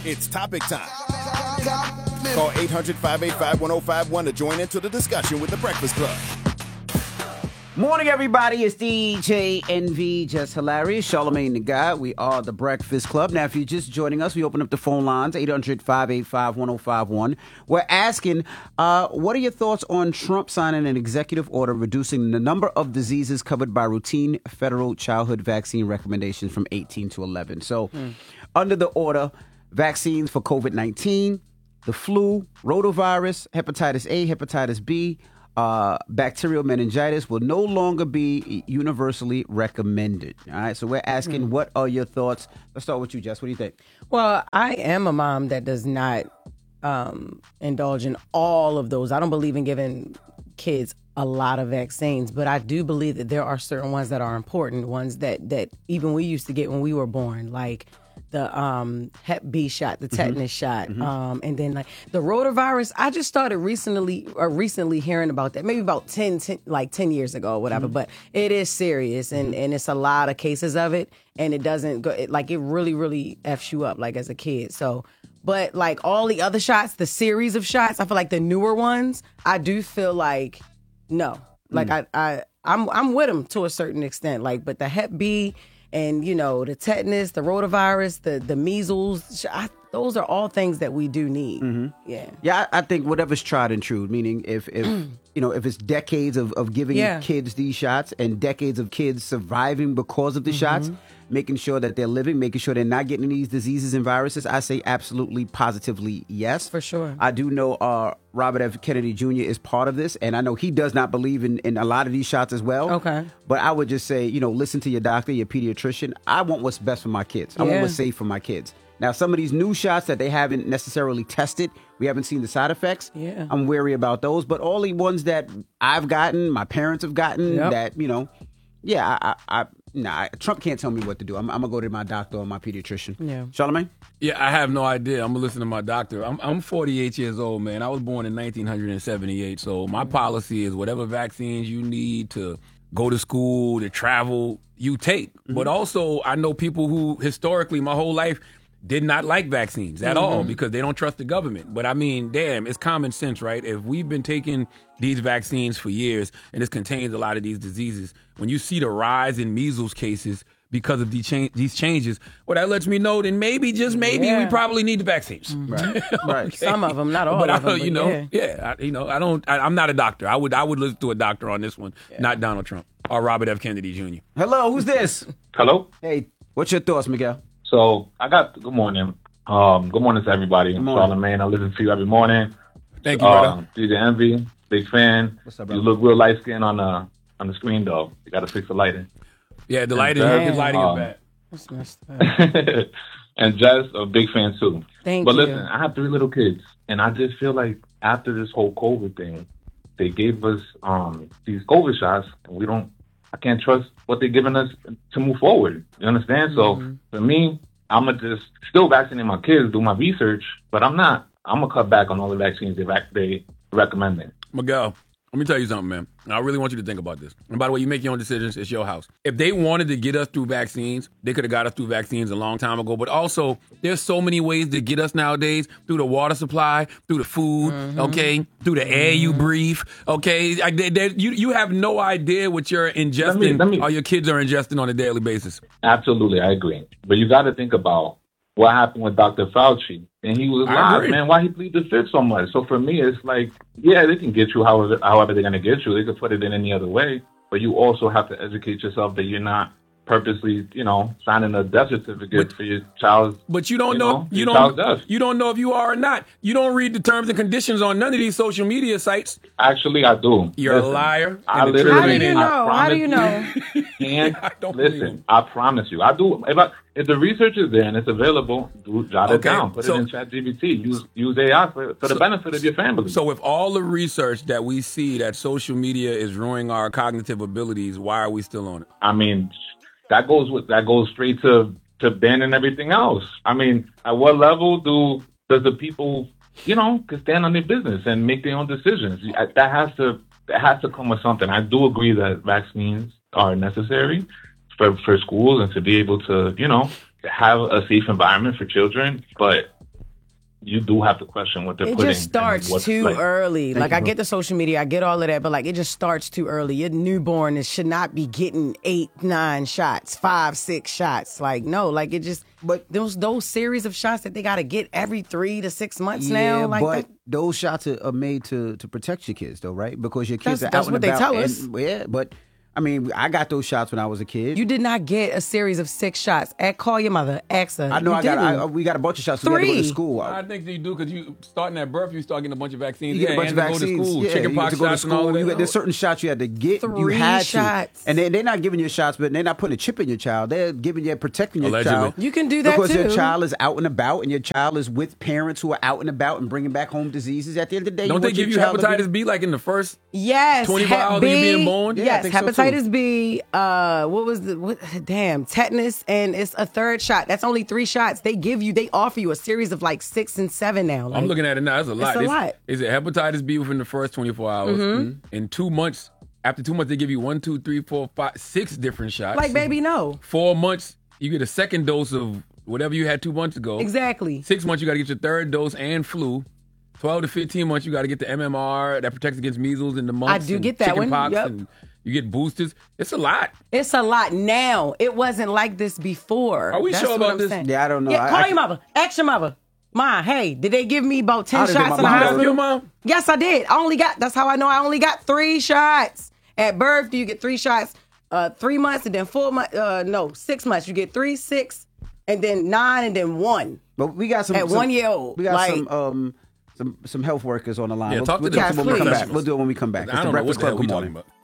It's topic time. Call 800-585-1051 to join into the discussion with The Breakfast Club. Morning, everybody. It's DJ NV, just hilarious. Charlamagne the Guy. We are The Breakfast Club. Now, if you're just joining us, we open up the phone lines, 800-585-1051. We're asking, what are your thoughts on Trump signing an executive order reducing the number of diseases covered by routine federal childhood vaccine recommendations from 18 to 11? So, under the order, vaccines for COVID-19, the flu, rotavirus, hepatitis A, hepatitis B, bacterial meningitis will no longer be universally recommended. All right, so we're asking, what are your thoughts? Let's start with you, Jess. What do you think? Well, I am a mom that does not indulge in all of those. I don't believe in giving kids a lot of vaccines, but I do believe that there are certain ones that are important, ones that even we used to get when we were born, like the Hep B shot, the tetanus shot, and then like the rotavirus. I just started recently hearing about that, maybe about 10 years ago or whatever. But it is serious, and it's a lot of cases of it, and it doesn't go it really F's you up like as a kid. So, but like all the other shots, the series of shots, I feel like the newer ones, I do feel like no, like I'm with them to a certain extent, like, but the Hep B. And, you know, the tetanus, the rotavirus, the measles, those are all things that we do need. Yeah, I think whatever's tried and true, meaning if it's decades of giving kids these shots and decades of kids surviving because of the shots, making sure that they're living, making sure they're not getting these diseases and viruses, I say absolutely, positively yes. For sure. I do know Robert F. Kennedy Jr. is part of this, and I know he does not believe in a lot of these shots as well. Okay. But I would just say, listen to your doctor, your pediatrician. I want what's best for my kids. I want what's safe for my kids. Now, some of these new shots that they haven't necessarily tested, we haven't seen the side effects. Yeah. I'm wary about those. But all the ones that I've gotten, my parents have gotten, that, Trump can't tell me what to do. I'm going to go to my doctor or my pediatrician. Yeah. Charlamagne? Yeah, I have no idea. I'm going to listen to my doctor. I'm 48 years old, man. I was born in 1978. So my policy is whatever vaccines you need to go to school, to travel, you take. But also, I know people who historically my whole life did not like vaccines at all because they don't trust the government. But I mean, damn, it's common sense, right? If we've been taking these vaccines for years and this contains a lot of these diseases, when you see the rise in measles cases because of these changes, well, that lets me know then maybe, just maybe, we probably need the vaccines. Right. Okay. Some of them, not all but of them. I'm not a doctor. I would listen to a doctor on this one, not Donald Trump or Robert F. Kennedy Jr. Hello, who's this? Hello? Hey, what's your thoughts, Miguel? So good morning. Good morning to everybody. Charlamagne, I listen to you every morning. Thank you, brother. DJ Envy, big fan. What's up, brother? You look real light skinned on the screen though. You got to fix the lighting. Yeah, the lighting is bad. That's messed up. And Jess, a big fan too. Thank but you. listen, I have 3 little kids, and I just feel like after this whole COVID thing, they gave us these COVID shots, and I can't trust what they're giving us to move forward. You understand? So for me, I'm going to just still vaccinate my kids, do my research, but I'm going to cut back on all the vaccines they recommend. Miguel, let me tell you something, man. I really want you to think about this. And by the way, you make your own decisions. It's your house. If they wanted to get us through vaccines, they could have got us through vaccines a long time ago. But also, there's so many ways to get us nowadays, through the water supply, through the food, okay, through the air you breathe, okay? You have no idea what you're ingesting or your kids are ingesting on a daily basis. Absolutely, I agree. But you got to think about what happened with Dr. Fauci. And he was live, man. Why he plead the fifth so much? So for me, it's like, yeah, they can get you however they're going to get you. They could put it in any other way. But you also have to educate yourself that you're not purposely, signing a death certificate for your child's. But you don't know if you are or not. You don't read the terms and conditions on none of these social media sites. Actually, I do. You're a liar. I literally. How do you know? How do you know? And listen, I promise you, I do. If the research is there and it's available, jot it down. Put it in ChatGPT. Use AI for the benefit of your family. So with all the research that we see that social media is ruining our cognitive abilities, why are we still on it? I mean, that goes straight to banning everything else. I mean, at what level does the people, can stand on their business and make their own decisions? That has to come with something. I do agree that vaccines are necessary for schools and to be able to, have a safe environment for children. But you do have to question what they're It putting. just starts too early. Like, I get the social media, I get all of that, but like, it just starts too early. Your newborn should not be getting 8, 9 shots, 5, 6 shots. Like, no, like it just. But those series of shots that they got to get every 3 to 6 months now. Like but those shots are made to protect your kids, though, right? Because your kids are That's out what and they about. tell us. Yeah, but I mean, I got those shots when I was a kid. You did not get a series of 6 shots. Call your mother, ask her. I know You we got a bunch of shots. So we had to go to 3. school. I think you do because you starting at birth, you start getting a bunch of vaccines. You get a bunch of and vaccines. to go to school, yeah, chickenpox you get to go to shots and all school. of that. There's certain shots you had to get. 3 You had shots. to. And they're not giving you shots, but they're not putting a chip in your child. They're protecting your Allegedly. child. You can do that because too. your child is out and about, and your child is with parents who are out and about and bringing back home diseases. At the end of the day, Don't they give you hepatitis B like in the first? Yes, 24 hours of you being born? Yeah, I Yes, think so, too. hepatitis B. Tetanus, and it's a 3rd shot. That's only 3 shots. They offer you a series of like 6 and 7 now. Like, I'm looking at it now. That's a lot. a lot. Is it hepatitis B within the first 24 hours? Mm-hmm. In 2 months, after 2 months, they give you 1, 2, 3, 4, 5, 6 different shots. like, baby, no. 4 months, you get a second dose of whatever you had 2 months ago. Exactly. 6 months, you got to get your 3rd dose and flu. 12 to 15 months, you got to get the MMR that protects against measles in the mumps. I do and get that one, chickenpox, yep. and you get boosters. It's a lot. It's a lot now. It wasn't like this before. Are we That's sure what about I'm this? saying. Yeah, I don't know. Yeah, call your mother. Ask your mother. Ma, hey, did they give me about 10 How did shots my in the mom know? hospital? Your mom? Yes, I did. That's how I know I only got 3 shots. At birth, you get 3 shots, 3 months, and then 4 months, 6 months. You get 3, 6, and then 9, and then 1. But we got some At 1 year old. We got like, some health workers on the line. Yeah, talk to we'll them. talk to them when we come back. please. We'll do it when we come back. I It's the don't know Breakfast what the hell Club. we Good talking morning. about.